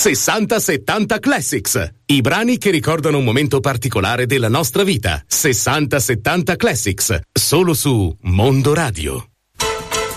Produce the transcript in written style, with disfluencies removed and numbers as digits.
60-70 Classics. I brani che ricordano un momento particolare della nostra vita. 60-70 Classics. Solo su Mondo Radio.